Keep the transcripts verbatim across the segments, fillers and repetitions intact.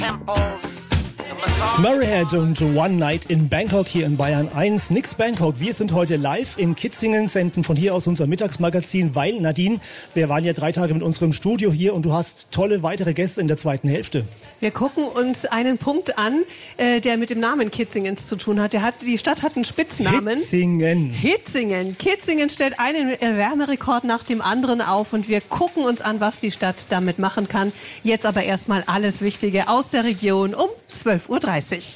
Murrayhead und One Night in Bangkok hier in Bayern eins. Nix Bangkok, wir sind heute live in Kitzingen, senden von hier aus unser Mittagsmagazin, weil, Nadine, wir waren ja drei Tage mit unserem Studio hier und du hast tolle weitere Gäste in der zweiten Hälfte. Wir gucken uns einen Punkt an, äh, der mit dem Namen Kitzingens zu tun hat. Der hat. Die Stadt hat einen Spitznamen. Hitzingen. Hitzingen. Kitzingen stellt einen Wärmerekord nach dem anderen auf und wir gucken uns an, was die Stadt damit machen kann. Jetzt aber erstmal alles Wichtige aus der Region um zwölf Uhr dreißig.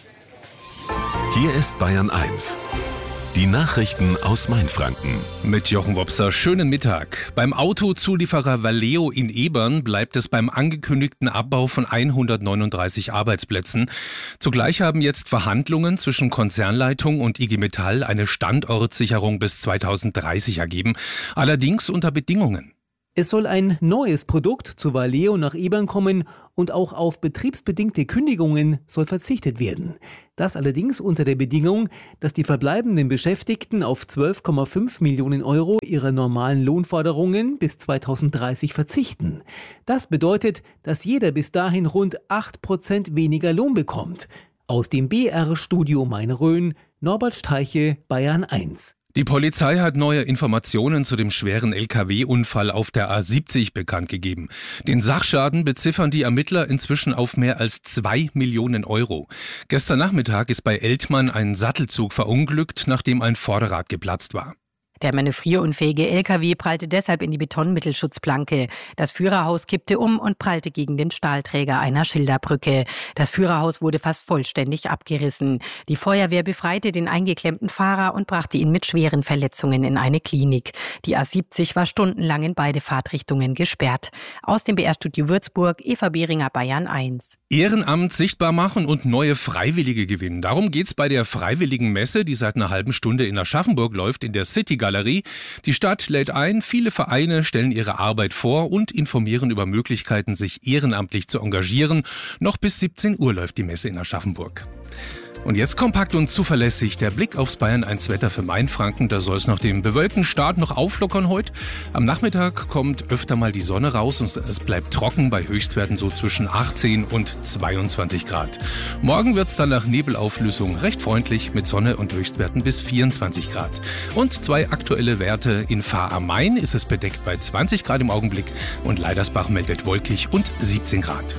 Hier ist Bayern eins. Die Nachrichten aus Mainfranken. Mit Jochen Wopser, schönen Mittag. Beim Autozulieferer Valeo in Ebern bleibt es beim angekündigten Abbau von hundertneununddreißig Arbeitsplätzen. Zugleich haben jetzt Verhandlungen zwischen Konzernleitung und I G Metall eine Standortsicherung bis zweitausenddreißig ergeben. Allerdings unter Bedingungen. Es soll ein neues Produkt zu Valeo nach Ebern kommen und auch auf betriebsbedingte Kündigungen soll verzichtet werden. Das allerdings unter der Bedingung, dass die verbleibenden Beschäftigten auf zwölf Komma fünf Millionen Euro ihrer normalen Lohnforderungen bis zweitausenddreißig verzichten. Das bedeutet, dass jeder bis dahin rund acht Prozent weniger Lohn bekommt. Aus dem B R-Studio Main-Rhön, Norbert Streiche, Bayern eins. Die Polizei hat neue Informationen zu dem schweren L K W-Unfall auf der A siebzig bekannt gegeben. Den Sachschaden beziffern die Ermittler inzwischen auf mehr als zwei Millionen Euro. Gestern Nachmittag ist bei Eltmann ein Sattelzug verunglückt, nachdem ein Vorderrad geplatzt war. Der manövrierunfähige L K W prallte deshalb in die Betonmittelschutzplanke. Das Führerhaus kippte um und prallte gegen den Stahlträger einer Schilderbrücke. Das Führerhaus wurde fast vollständig abgerissen. Die Feuerwehr befreite den eingeklemmten Fahrer und brachte ihn mit schweren Verletzungen in eine Klinik. Die A siebzig war stundenlang in beide Fahrtrichtungen gesperrt. Aus dem B R-Studio Würzburg, Eva Behringer, Bayern eins. Ehrenamt sichtbar machen und neue Freiwillige gewinnen. Darum geht's bei der Freiwilligen Messe, die seit einer halben Stunde in Aschaffenburg läuft, in der City Galerie. Die Stadt lädt ein, viele Vereine stellen ihre Arbeit vor und informieren über Möglichkeiten, sich ehrenamtlich zu engagieren. Noch bis siebzehn Uhr läuft die Messe in Aschaffenburg. Und jetzt kompakt und zuverlässig der Blick aufs Bayern eins Wetter für Mainfranken. Da soll es nach dem bewölkten Start noch auflockern heute. Am Nachmittag kommt öfter mal die Sonne raus und es bleibt trocken bei Höchstwerten so zwischen achtzehn und zweiundzwanzig Grad. Morgen wird es dann nach Nebelauflösung recht freundlich mit Sonne und Höchstwerten bis vierundzwanzig Grad. Und zwei aktuelle Werte: in Fahr am Main ist es bedeckt bei zwanzig Grad im Augenblick und Leidersbach meldet wolkig und siebzehn Grad.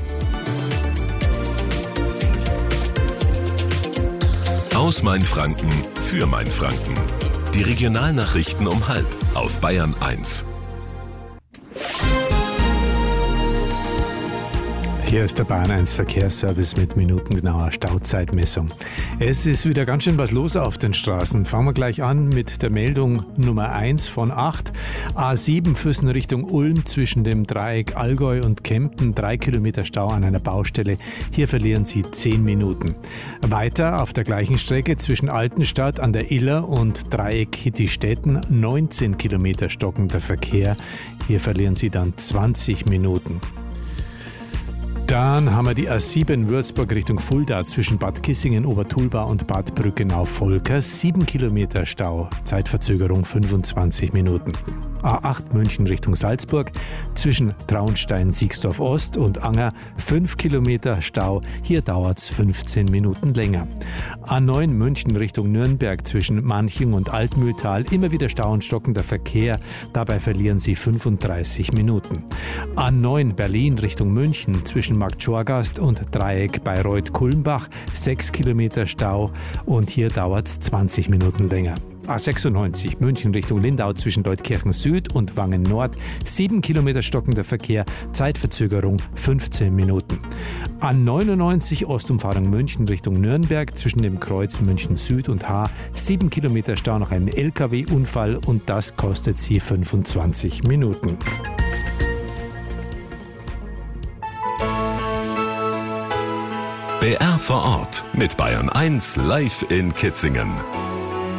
Aus Mainfranken für Mainfranken. Die Regionalnachrichten um halb auf Bayern eins. Hier ist der Bayern eins Verkehrsservice mit minutengenauer Stauzeitmessung. Es ist wieder ganz schön was los auf den Straßen. Fangen wir gleich an mit der Meldung Nummer eins von acht. A sieben Füssen Richtung Ulm zwischen dem Dreieck Allgäu und Kempten. Drei Kilometer Stau an einer Baustelle. Hier verlieren Sie zehn Minuten. Weiter auf der gleichen Strecke zwischen Altenstadt an der Iller und Dreieck Hittistetten. neunzehn Kilometer stockender Verkehr. Hier verlieren Sie dann zwanzig Minuten. Dann haben wir die A sieben Würzburg Richtung Fulda zwischen Bad Kissingen, Obertulba und Bad Brückenau-Volker. Sieben Kilometer Stau, Zeitverzögerung fünfundzwanzig Minuten. A acht München Richtung Salzburg zwischen Traunstein, Siegsdorf Ost und Anger. Fünf Kilometer Stau, hier dauert es fünfzehn Minuten länger. A neun München Richtung Nürnberg zwischen Manching und Altmühltal. Immer wieder Stau und stockender Verkehr, dabei verlieren Sie fünfunddreißig Minuten. A neun Berlin Richtung München zwischen Marktschorgast und Dreieck Bayreuth-Kulmbach. Sechs Kilometer Stau und hier dauert es zwanzig Minuten länger. A sechsundneunzig München Richtung Lindau zwischen Leutkirchen Süd und Wangen Nord. Sieben Kilometer stockender Verkehr, Zeitverzögerung fünfzehn Minuten. A neunundneunzig Ostumfahrung München Richtung Nürnberg zwischen dem Kreuz München Süd und Haar. Sieben Kilometer Stau nach einem L K W-Unfall und das kostet Sie fünfundzwanzig Minuten. B R vor Ort mit Bayern eins live in Kitzingen.